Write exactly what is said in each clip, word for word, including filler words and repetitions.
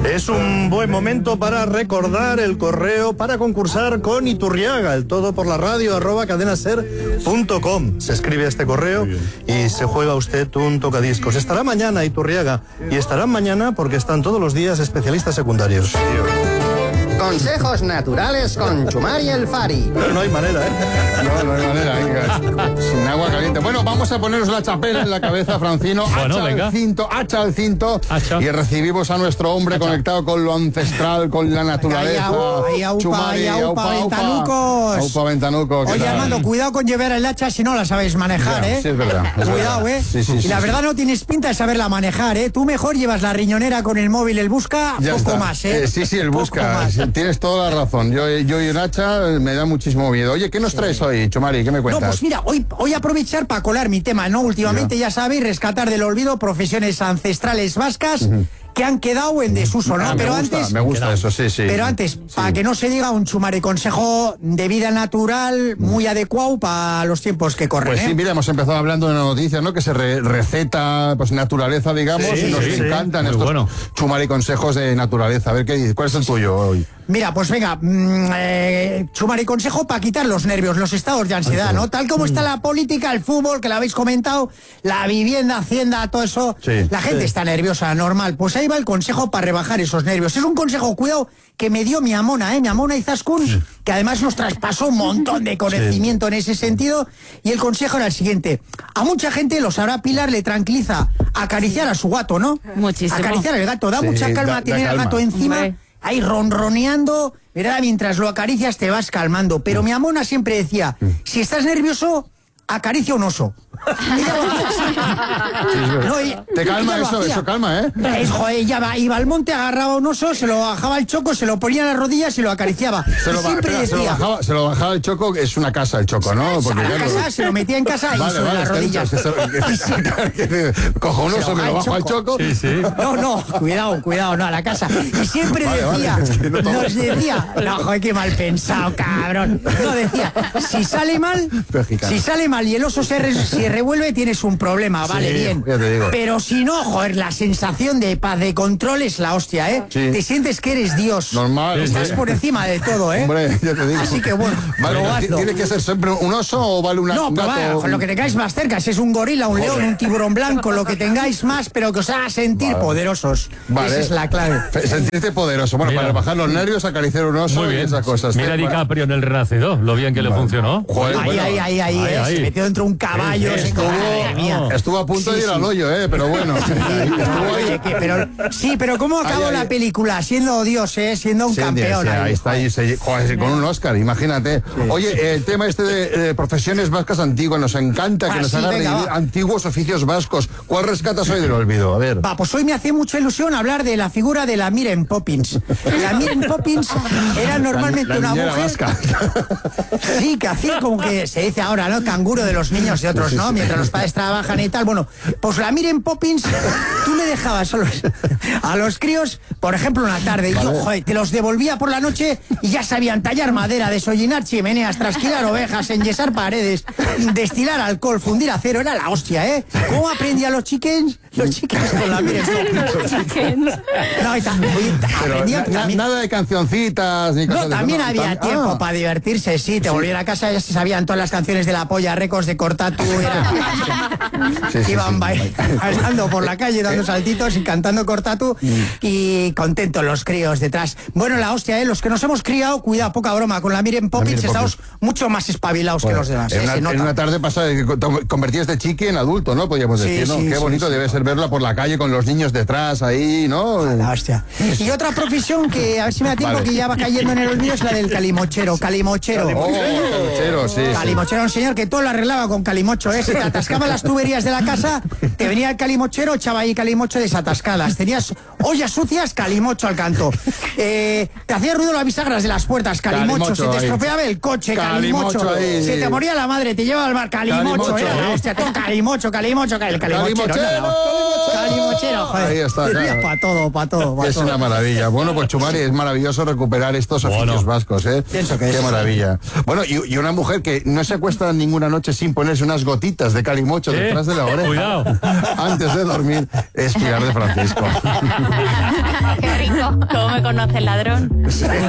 Es un buen momento para recordar el correo para concursar con Iturriaga, el todo por la radio, arroba cadenaser punto com. Se escribe este correo y se juega usted un tocadiscos. Estará mañana Iturriaga, y estarán mañana porque están todos los días especialistas secundarios. Consejos naturales con Chumari el Fari. Pero no hay manera, ¿eh? No, no hay manera, venga. Sin agua caliente. Bueno, vamos a ponernos la chapela en la cabeza, Francino. Bueno, hacha venga. al cinto, hacha al cinto. Hacha. Y recibimos a nuestro hombre Hacha. conectado con lo ancestral, con la naturaleza. Ay, aupa, Chumari, ay, aupa, ventanucos. Aupa, ventanuco. ¿qué Oye, tal? Armando, cuidado con llevar el hacha si no la sabéis manejar, Ya, ¿eh? sí, es verdad, es Cuidado, verdad. ¿eh? Sí, sí, y sí, la sí. verdad no tienes pinta de saberla manejar, ¿eh? Tú mejor llevas la riñonera con el móvil, el busca, Ya poco está. más, ¿eh? Eh, sí, sí, el Poco busca. más. Sí, tienes toda la razón. Yo, yo y un hacha me da muchísimo miedo. Oye, ¿qué nos traes hoy, Chumari? ¿Qué me No, cuentas? pues mira, hoy, hoy aprovechar para colar mi tema, ¿no? Últimamente, ya, sabéis, rescatar del olvido profesiones ancestrales vascas que han quedado en desuso, ¿no? Ah, pero me gusta, antes... me gusta eso, sí, sí. Pero antes, Sí. para que no se diga, un Chumari consejo de vida natural muy adecuado para los tiempos que corren, Pues ¿eh? sí, mira, hemos empezado hablando de una noticia, ¿no? Que se re- receta, pues, naturaleza, digamos, Sí, y nos sí, sí. encantan Muy estos bueno. Chumari consejos de naturaleza. A ver, ¿qué dices? ¿Cuál es el tuyo hoy? Mira, pues venga, mmm, eh, Chumari consejo para quitar los nervios, los estados de ansiedad, ¿no? Tal como está la política, el fútbol, que lo habéis comentado, la vivienda, Hacienda, todo eso, Sí, la gente está nerviosa, normal. Pues ahí va el consejo para rebajar esos nervios. Es un consejo, cuidado, que me dio mi amona, ¿eh? Mi amona Izaskun, que además nos traspasó un montón de conocimiento en ese sentido. Y el consejo era el siguiente. A mucha gente, lo sabrá Pilar, le tranquiliza acariciar a su gato, ¿no? Muchísimo. Acariciar al gato, da Sí, mucha da- calma da tener al calma. gato encima. Hombre. Ahí ronroneando, ¿verdad? Mientras lo acaricias te vas calmando. Pero mi amona siempre decía, si estás nervioso, acaricia un oso. No, y- Te calma ella lo eso, hacía. eso calma, ¿eh? Es, joder, ella va- iba al monte, agarraba un oso, se lo bajaba al choco, se lo ponía en las rodillas y lo acariciaba. Se lo, y ba- siempre espera, se lo decía, bajaba, se lo bajaba el choco, es una casa el choco, ¿no? Porque, a la claro, casa, se lo metía en casa y Vale, sobre vale, las está rodillas. dicho, que se- Cojo un oso, me lo bajo al choco. Sí, sí. No, no, cuidado, cuidado, no, a la casa. Y siempre Vale, vale, decía, es que no todo- nos decía, no, joder, qué mal pensado, cabrón. No, decía, si sale mal, Mexicano. si sale mal y el oso se, re- se revuelve, tienes un problema, vale, bien. ya te digo. Pero si no, joder, la sensación de paz, de control es la hostia, ¿eh? Sí. Te sientes que eres Dios. Normal. Estás Sí. por encima de todo, ¿eh? Hombre, ya te digo. Así que bueno, Vale, probadlo. ¿tiene que ser siempre un oso o vale una, No, un pero gato? vaya, con lo que tengáis más cerca, si es un gorila, un león, un tiburón blanco, lo que tengáis más, pero que os haga sentir Vale. poderosos. Vale. Esa es la clave. Fe- Sentirte poderoso. Bueno, Mira. para bajar los nervios, acariciar un oso Muy y bien. esas cosas. Mira a Bueno, DiCaprio en El Renacedor, lo bien que le funcionó. Joder, Ahí, bueno, ahí, ahí, ahí, ahí, eh, ahí. se metió dentro de un caballo. Sí, se- estuvo- Madre mía. Estuvo a punto Sí, de ir sí. al hoyo, ¿eh? Pero bueno. Estuvo ahí. Oye, que, pero, sí, pero ¿cómo acabó Ahí, ahí. la película? Siendo Dios, ¿eh? Siendo un Sí, campeón. sí, ahí. ahí está, ahí se- joder, con un Oscar, imagínate. Oye, el tema este de, de profesiones vascas antiguas, nos encanta que Ah, nos sí, haga venga, revivir va. antiguos oficios vascos. ¿Cuál rescatas hoy del olvido? A ver. Va, pues hoy me hace mucha ilusión hablar de la figura de la Miren Poppins. La Miren Poppins era normalmente La- la una niñera mujer... vasca. Sí, que hacía como que se dice ahora, ¿no? Canguro de los niños y otros, ¿no? Mientras los padres trabajan y tal. Bueno, pues la Miren Poppins, tú le dejabas a los, a los críos, por ejemplo, una tarde, y yo, joder, te los devolvía por la noche y ya sabían tallar madera, desollinar chimeneas, trasquilar ovejas, enyesar paredes, destilar alcohol, fundir acero. Era la hostia, ¿eh? ¿Cómo aprendían los chickens? Los chickens con la Miren Poppins. No, y tam- oye, Pero aprendían na- también- nada de cancioncitas ni cosas no, de también eso, no. había Tam- tiempo ah. para divertirse, sí. Te volvían a casa, ya se sabían todas las canciones de la Polla Records de Cortatu. Era... Sí, sí, Iban sí. bail- bailando por la calle, dando saltitos y cantando Cortatu. Y contentos los críos detrás. Bueno, la hostia, ¿eh? Los que nos hemos criado, cuidado, poca broma. Con la Miren Poppins Miren estamos Poppins. mucho más espabilados que los demás. En ¿eh? una, Se nota. en una tarde pasada que te convertías de chiqui en adulto, ¿no? Podríamos Sí, decir, ¿no? sí, Qué sí, bonito sí. debe ser verla por la calle con los niños detrás ahí, ¿no? La hostia. Y otra profesión que, a ver si me da tiempo, Vale. que ya va cayendo en el olvido, es la del calimochero. Calimochero. Oh, calimochero, sí, sí. Calimochero era un señor que todo lo arreglaba con calimocho, ¿eh? Se te atascaban las tuberías de la casa, te venía el calimochero, echaba ahí calimocho desatascadas. Tenías ollas sucias, calimocho al canto. Eh, te hacía ruido las bisagras de las puertas, calimocho. Calimocho se te ahí. estropeaba el coche, calimocho. Calimocho ahí. Se te moría la madre, te llevaba al bar, calimocho. Calimocho, Era la ¿eh? hostia, todo calimocho, calimocho, cal- el calimochero. Calimochero. Calimochero. lechero, joder. Ahí está, claro. Para todo, para todo. Pa es todo. una maravilla. Bueno, pues Chumari, es maravilloso recuperar estos oficios bueno. vascos, ¿eh? Pienso que Qué es. maravilla. Bueno, y, y una mujer que no se acuesta ninguna noche sin ponerse unas gotitas de calimocho ¿Eh? detrás de la oreja. Cuidado. Antes de dormir, es Pilar de Francisco. Qué rico. ¿Cómo me conoce el ladrón?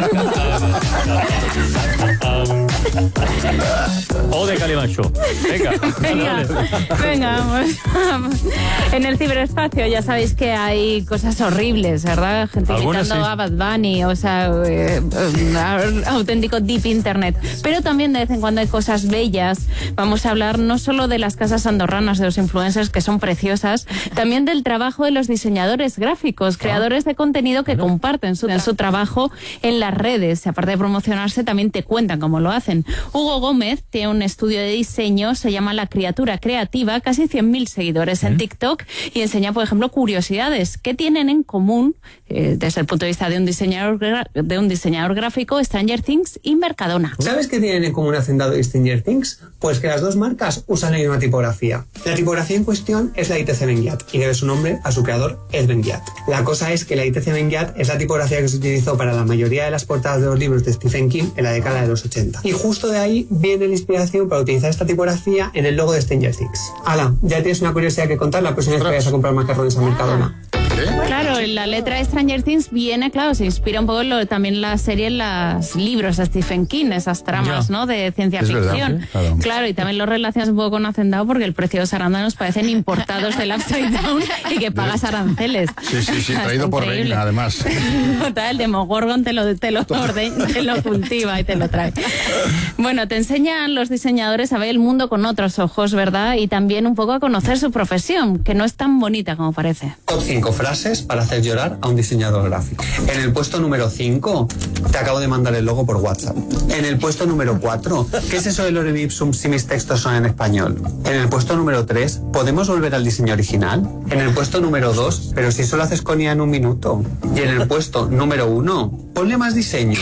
O de Calimacho. Venga. Venga, venga, vamos. En el ciberespacio ya sabéis que hay cosas horribles, ¿verdad? Gente Algunas imitando sí. a Bad Bunny, o sea, eh, eh, auténtico deep internet. Pero también de vez en cuando hay cosas bellas. Vamos a hablar no solo de las casas andorranas, de los influencers que son preciosas, también del trabajo de los diseñadores gráficos, creadores de contenido que comparten su, su trabajo en las redes. Aparte de promocionarse, también te cuentan cómo lo hacen. Hugo Gómez tiene un estudio de diseño, se llama La Criatura Creativa, casi cien mil seguidores en TikTok y enseña, por ejemplo, curiosidades. ¿Qué tienen en común, eh, desde el punto de vista de un diseñador de un diseñador gráfico, Stranger Things y Mercadona? ¿Sabes qué tienen en común Hacendado y Stranger Things? Pues que las dos marcas usan la misma tipografía. La tipografía en cuestión es la I T C Ben-Ghiat y debe su nombre a su creador, Ed Ben-Ghiat. La cosa es que la I T C Ben-Ghiat es la tipografía que se utilizó para la mayoría de las portadas de los libros de Stephen King en la década de los ochenta. Y justo de ahí viene la inspiración para utilizar esta tipografía en el logo de Stranger Things. Ala, ya tienes una curiosidad que contar la próxima vez que vayas a comprar macarrones a Mercadona. Claro, la letra de Stranger Things viene, claro, se inspira un poco lo, también la serie en los libros de Stephen King, esas tramas, ya. ¿no?, de ciencia Es ficción. verdad, sí, claro. Claro, y también lo relacionas un poco con Hacendado porque el precio de los arándanos parecen importados del Upside Down y que pagas aranceles. Sí, sí, sí, traído Está por increíble. Reina, además. Total, el Demogorgon te lo, te, lo orde, te lo cultiva y te lo trae. Bueno, te enseñan los diseñadores a ver el mundo con otros ojos, ¿verdad? Y también un poco a conocer su profesión, que no es tan bonita como parece. Top cinco frases para hacer llorar a un diseñador gráfico. En el puesto número cinco, te acabo de mandar el logo por WhatsApp. En el puesto número cuatro, ¿qué es eso de lorem ipsum si mis textos son en español? En el puesto número tres, ¿podemos volver al diseño original? En el puesto número dos, pero si solo haces con I A en un minuto. Y en el puesto número uno, ponle más diseño.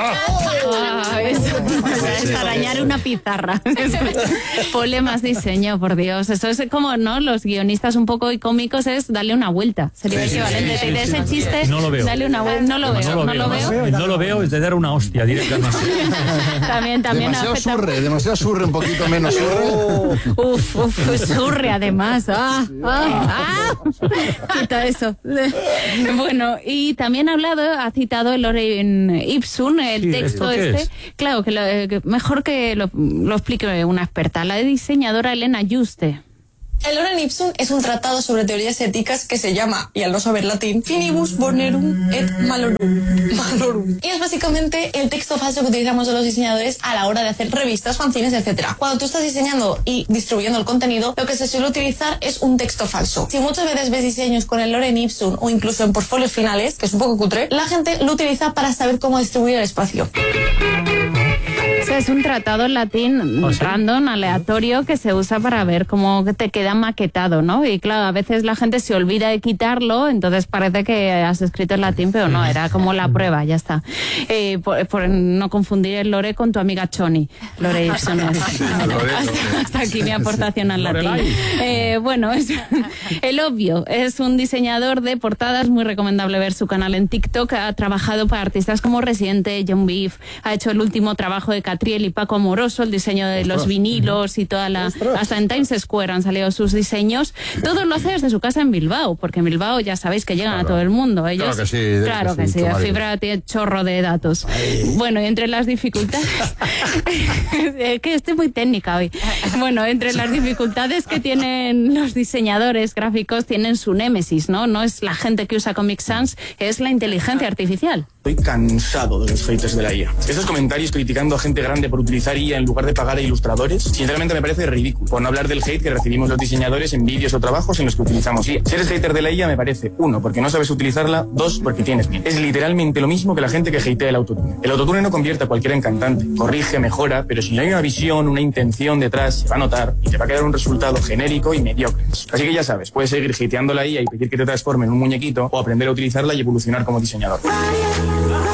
Ah, es, es arañar una pizarra. Ponle más diseño, por Dios. Eso es como, ¿no? Los guionistas un poco cómicos es darle una vuelta. Sería el equivalente de ese chiste. No lo veo. Dale una vuelta. No lo veo. No lo veo. No lo veo, es de dar una hostia directamente. También, también. Demasiado afecta- surre, demasiado surre, un poquito menos surre. Uf, uf, surre además. Ah, ah, ah. Quita eso. Bueno, y también ha hablado, ha citado el lorem ipsum, el Sí, texto ¿esto qué este. es? Claro, que, lo, que mejor que lo, lo explique una experta, la diseñadora Elena Juste. El lorem ipsum es un tratado sobre teorías éticas que se llama, y al no saber latín, Finibus Bonerum et Malorum. Malorum. Y es básicamente el texto falso que utilizamos los diseñadores a la hora de hacer revistas, fanzines, etcétera. Cuando tú estás diseñando y distribuyendo el contenido, lo que se suele utilizar es un texto falso. Si muchas veces ves diseños con el lorem ipsum o incluso en portfolios finales, que es un poco cutre, la gente lo utiliza para saber cómo distribuir el espacio. O sea, es un tratado en latín ¿Oh, sí? random, aleatorio, que se usa para ver cómo te queda maquetado, ¿no? Y claro, a veces la gente se olvida de quitarlo, entonces parece que has escrito en latín, pero no, era como la prueba, ya está. Eh, por, por no confundir el lore con tu amiga Choni. Lore Ipsum es. hasta, hasta aquí mi aportación al latín. Eh, bueno, es, el obvio, es un diseñador de portadas, muy recomendable ver su canal en TikTok, ha trabajado para artistas como Residente, John Beef, ha hecho el último trabajo de Catriel y Paco Amoroso, el diseño de los vinilos y toda la... Hasta en Times Square han salido sus diseños. Todo lo hace desde su casa en Bilbao, porque en Bilbao ya sabéis que llegan Claro. a todo el mundo. Ellos, Claro que sí, de- claro que que sí, sí, la Chumari. fibra tiene chorro de datos. Bueno, y entre las dificultades... Es que estoy muy técnica hoy. Bueno, entre las dificultades que tienen los diseñadores gráficos, tienen su némesis, ¿no? No es la gente que usa Comic Sans, es la inteligencia artificial. Estoy cansado de los haters de la I A. Estos comentarios criticando a gente grande por utilizar I A en lugar de pagar a ilustradores, sinceramente me parece ridículo. Por no hablar del hate que recibimos los diseñadores en vídeos o trabajos en los que utilizamos I A. Si eres hater de la I A me parece, uno, porque no sabes utilizarla, dos, porque tienes miedo. Es literalmente lo mismo que la gente que hatea el autotune. El autotune no convierte a cualquiera en cantante, corrige, mejora, pero si no hay una visión, una intención detrás, se va a notar y te va a quedar un resultado genérico y mediocre. Así que ya sabes, puedes seguir hateando la I A y pedir que te transforme en un muñequito o aprender a utilizarla y evolucionar como diseñador. Radio, radio.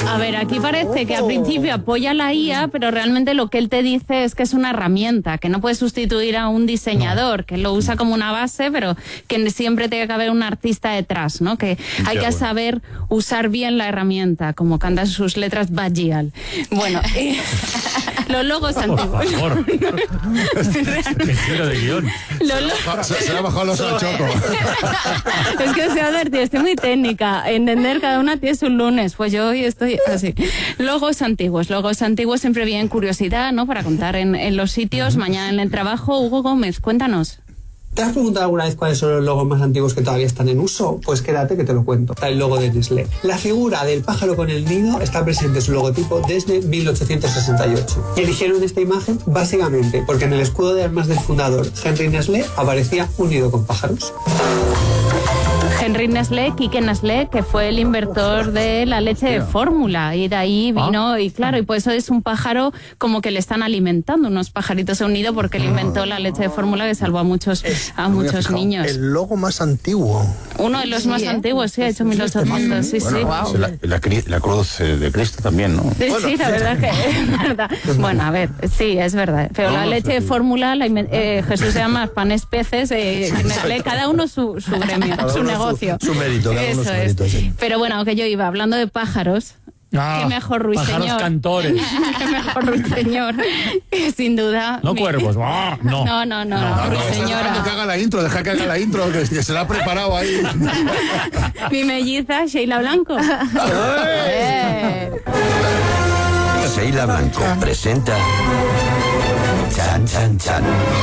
A ver, aquí parece que al principio apoya la I A, pero realmente lo que él te dice es que es una herramienta, que no puede sustituir a un diseñador, que lo usa como una base, pero que siempre tiene que haber un artista detrás, ¿no? Que hay que saber usar bien la herramienta, como canta sus letras Bajal. Bueno, eh, los logos antiguos. Por favor. Qué giro de guión. Los logos... Se, se le ha bajado los al choco. Es que se ha advertido, estoy muy técnica. Entender cada una tiene su lunes. Pues yo hoy estoy así. Logos antiguos. Logos antiguos siempre vienen curiosidad, ¿no? Para contar en, en los sitios. Mañana en el trabajo. Hugo Gómez, cuéntanos. ¿Te has preguntado alguna vez cuáles son los logos más antiguos que todavía están en uso? Pues quédate que te lo cuento. Está el logo de Nestlé. La figura del pájaro con el nido está presente en su logotipo desde mil ochocientos sesenta y ocho. Eligieron esta imagen básicamente porque en el escudo de armas del fundador, Henry Nestlé, aparecía un nido con pájaros. Henry Nestlé, Quique Nestlé, que fue el inventor de la leche de fórmula, y de ahí vino, ah. y claro, y por eso es un pájaro como que le están alimentando, unos pajaritos en un nido, porque él inventó la leche de fórmula que salvó a muchos, a muchos niños. El logo más antiguo. Uno de los sí, más ¿eh? antiguos, sí, ha hecho mil ochocientos, sí, bueno, sí. Wow. La, la, la cruz de Cristo también, ¿no? Sí, bueno, sí, la verdad que es verdad. Bueno, a ver, sí, es verdad. Pero no, la leche de fórmula, la, eh, Jesús se llama panes peces, eh, Nestlé, cada uno su, su gremio, su negocio. Su, su mérito, cada uno Eso su mérito, es. sí. Pero bueno, que yo iba hablando de pájaros. Ah, qué mejor ruiseñor. Pájaros cantores. Qué mejor ruiseñor. Que sin duda. No mi... cuervos. Ah, no. No, no, no. No, no, ruiseñora. deja que haga la intro, deja que haga la intro, que se la ha preparado ahí. Mi melliza, Sheila Blanco. ¡Eh! Sheila Blanco presenta Chan Chan Chan.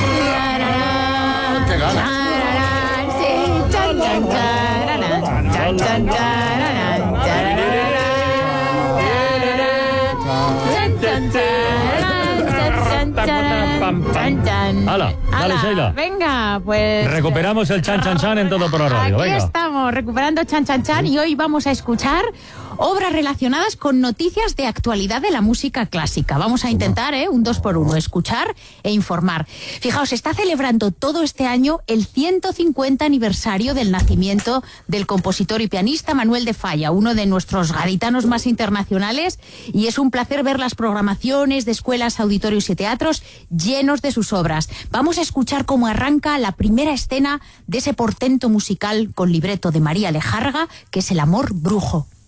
¡Qué ganas! Chan, chan, Hala, dale, Sheila. Venga, pues... Recuperamos el chan chan chan en todo por la radio. Aquí Venga. estamos, recuperando chan chan chan, y hoy vamos a escuchar obras relacionadas con noticias de actualidad de la música clásica. Vamos a intentar, ¿eh? Un dos por uno, escuchar e informar. Fijaos, se está celebrando todo este año el ciento cincuenta aniversario del nacimiento del compositor y pianista Manuel de Falla, uno de nuestros gaditanos más internacionales, y es un placer ver las programaciones de escuelas, auditorios y teatros llenos de sus obras. Vamos a escuchar cómo arranca la primera escena de ese portento musical con libreto de María Lejarga, que es El amor brujo.